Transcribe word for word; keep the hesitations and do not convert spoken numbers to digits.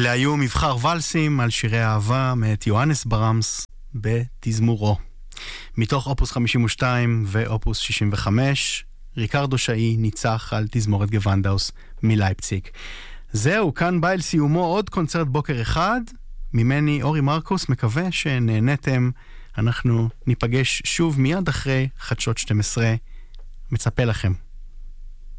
אלה היו מבחר ולסים על שירי אהבה מאת יוהנס ברמס בתזמורו. מתוך אופוס חמישים ושתיים ואופוס שישים וחמש, ריקרדו שאי ניצח על תזמורת גוונדאוס מלייפציג. זהו, כאן בא אל סיומו עוד קונצרט בוקר אחד. ממני אורי מרקוס, מקווה שנהנתם. אנחנו ניפגש שוב מיד אחרי חדשות שתים עשרה. מצפה לכם.